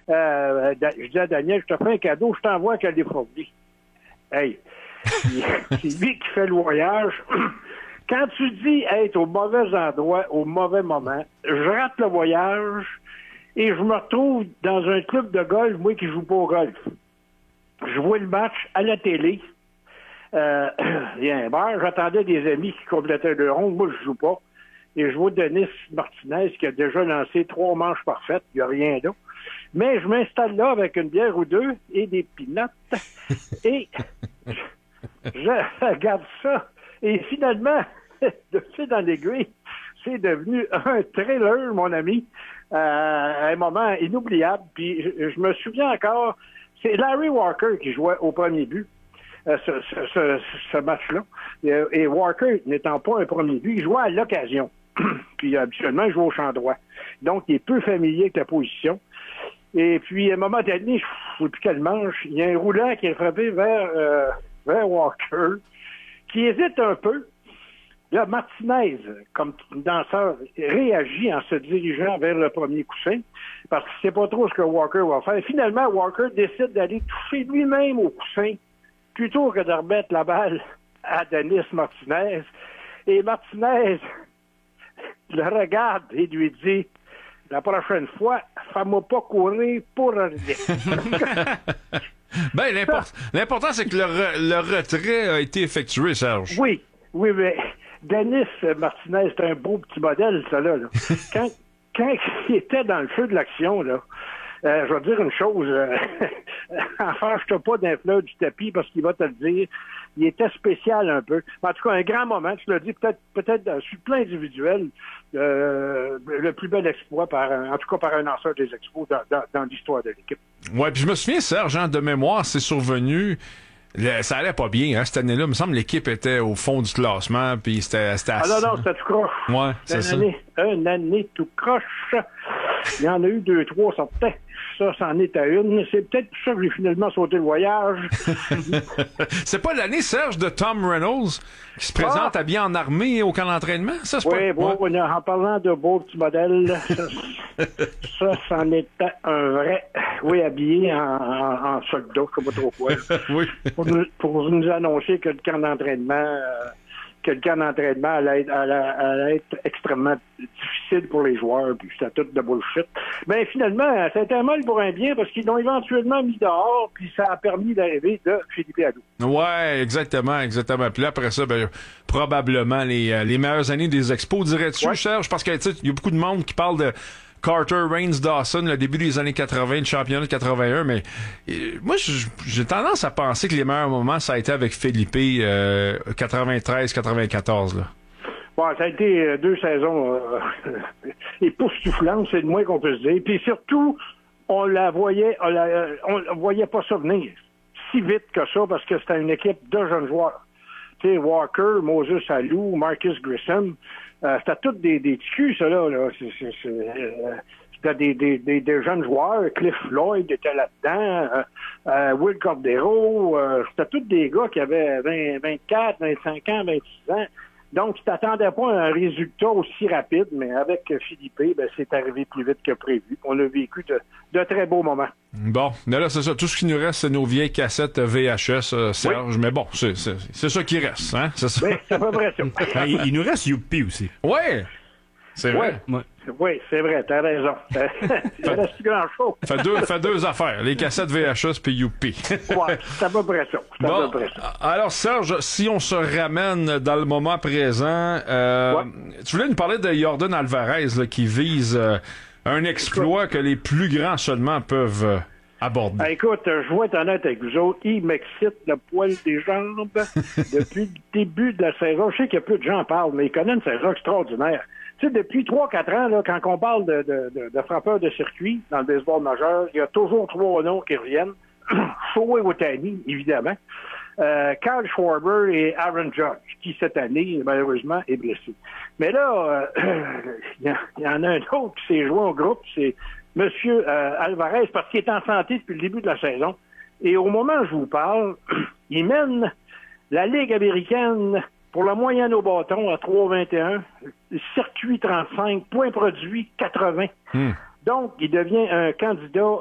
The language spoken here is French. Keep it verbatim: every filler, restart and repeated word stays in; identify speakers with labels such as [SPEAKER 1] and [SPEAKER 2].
[SPEAKER 1] Euh, je dis à Daniel, je te fais un cadeau, je t'envoie à Californie. Hey, c'est lui qui fait le voyage. Quand tu dis être au mauvais endroit, au mauvais moment, je rate le voyage et je me retrouve dans un club de golf, moi qui joue pas au golf. Je vois le match à la télé. Euh, il y a un bar, j'attendais des amis qui complétaient le rond, moi je joue pas. Et je vois Denis Martinez qui a déjà lancé trois manches parfaites, il n'y a rien d'autre. Mais je m'installe là avec une bière ou deux et des pinottes et je, je regarde ça. Et finalement, de fil en aiguille, c'est devenu un thriller, mon ami, euh, à un moment inoubliable. Puis je, je me souviens encore, c'est Larry Walker qui jouait au premier but. Euh, ce, ce, ce, ce match-là. Et, et Walker, n'étant pas un premier but, il jouait à l'occasion. Puis habituellement, il joue au champ droit. Donc, il est peu familier avec la position. Et puis, à un moment donné, je ne sais plus quel manche, il y a un roulant qui est frappé vers, euh, vers Walker, qui hésite un peu. Là, Martinez, comme danseur, réagit en se dirigeant vers le premier coussin, parce qu'il ne sait pas trop ce que Walker va faire. Finalement, Walker décide d'aller toucher lui-même au coussin, plutôt que de remettre la balle à Denis Martinez. Et Martinez le regarde et lui dit, la prochaine fois, fais-moi pas courir pour rien.
[SPEAKER 2] Ben, l'import- l'important, c'est que le, re- le retrait a été effectué, Serge.
[SPEAKER 1] Oui, oui, mais Denis Martinez, c'est un beau petit modèle, ça, là. là. Quand, quand il était dans le feu de l'action, là, Euh, je vais te dire une chose, euh, enfarge-toi pas d'un fleur du tapis parce qu'il va te le dire. Il était spécial un peu. En tout cas, un grand moment, tu l'as dit, peut-être peut-être sur le plan individuel, euh, le plus bel exploit, par un, en tout cas par un lanceur des Expos dans, dans, dans l'histoire de l'équipe.
[SPEAKER 2] Ouais, puis je me souviens, Serge, hein, de mémoire, c'est survenu. Le, ça allait pas bien, hein, cette année-là. Il me semble que l'équipe était au fond du classement, puis c'était, c'était
[SPEAKER 1] assez... Ah non, non, c'était tout croche.
[SPEAKER 2] Ouais, c'est
[SPEAKER 1] une
[SPEAKER 2] ça.
[SPEAKER 1] Année, une année tout croche. Il y en a eu deux, trois sortaient. Ça, c'en est à une. C'est peut-être pour ça que j'ai finalement sauté le voyage.
[SPEAKER 2] C'est pas l'année, Serge, de Tom Reynolds qui se présente ah. habillé en armée au camp d'entraînement? Ça, c'est
[SPEAKER 1] oui,
[SPEAKER 2] pas...
[SPEAKER 1] bon, ouais. En parlant de beaux petits modèles, ça, ça, c'en était un vrai. Oui, habillé en, en, en soldat, je sais pas trop quoi.
[SPEAKER 2] Oui.
[SPEAKER 1] Pour nous, pour nous annoncer que le camp d'entraînement... Euh, que le camp d'entraînement allait être, allait, allait être extrêmement difficile pour les joueurs, puis c'était tout de bullshit. Mais finalement, c'était un mal pour un bien, parce qu'ils l'ont éventuellement mis dehors, puis ça a permis d'arriver de Philippe Adou.
[SPEAKER 2] Ouais, exactement, exactement. Puis là, après ça, ben, probablement les, les meilleures années des Expos, dirais-tu, ouais. Serge? Parce que, tu sais, il y a beaucoup de monde qui parle de Carter, Reigns, Dawson, le début des années quatre-vingts, le championnat de quatre-vingt-un, mais euh, moi, j'ai tendance à penser que les meilleurs moments, ça a été avec Felipe euh, quatre-vingt-treize quatre-vingt-quatorze. Là.
[SPEAKER 1] Bon, ça a été euh, deux saisons euh, époustouflantes, c'est le moins qu'on peut se dire. Puis surtout, on la voyait, on la, on voyait pas ça venir si vite que ça, parce que c'était une équipe de jeunes joueurs. Tu sais, Walker, Moses Alou, Marcus Grissom, Euh, c'était tous des, des ticus, ça, là. là. C'est, c'est, c'est, euh, c'était des, des, des, des jeunes joueurs. Cliff Floyd était là-dedans. Euh, euh, Will Cordero. Euh, c'était tous des gars qui avaient vingt, vingt-quatre, vingt-cinq ans, vingt-six ans. Donc, tu t'attendais pas à un résultat aussi rapide, mais avec Philippe, ben, c'est arrivé plus vite que prévu. On a vécu de, de très beaux moments.
[SPEAKER 2] Bon, mais là, c'est ça. Tout ce qui nous reste, c'est nos vieilles cassettes V H S, euh, Serge. Oui. Mais bon, c'est, c'est, c'est ça qui reste, hein? C'est ça.
[SPEAKER 1] Oui, c'est à peu près ça.
[SPEAKER 3] Ben, il, il nous reste Youpi aussi.
[SPEAKER 2] Ouais! C'est vrai.
[SPEAKER 1] Ouais. Ouais. Oui, c'est vrai, t'as raison. Il reste plus grand-chose.
[SPEAKER 2] Fait deux, fait deux affaires, les cassettes V H S puis Youpi.
[SPEAKER 1] Ouais, c'est à peu près ça. C'est
[SPEAKER 2] bon,
[SPEAKER 1] à peu près ça.
[SPEAKER 2] Alors, Serge, si on se ramène dans le moment présent, euh, ouais. tu voulais nous parler de Jordan Alvarez, là, qui vise euh, un exploit que les plus grands seulement peuvent euh, aborder.
[SPEAKER 1] Ah, écoute, je vais être honnête avec vous autres, il m'excite le poil des jambes depuis le début de la saison. Je sais qu'il y a peu de gens en parlent, mais il connaît une saison extraordinaire. Tu sais, depuis trois quatre ans, là, quand on parle de, de, de, de frappeurs de circuit dans le baseball majeur, il y a toujours trois noms qui reviennent. Shohei Ohtani, évidemment. Euh, Kyle Schwarber et Aaron Judge, qui cette année, malheureusement, est blessé. Mais là, euh, il y, y en a un autre qui s'est joint au groupe, c'est M. Euh, Alvarez, parce qu'il est en santé depuis le début de la saison. Et au moment où je vous parle, il mène la Ligue américaine pour la moyenne au bâton à trois vingt et un, circuit trente-cinq, points produits quatre-vingts. Hmm. Donc, il devient un candidat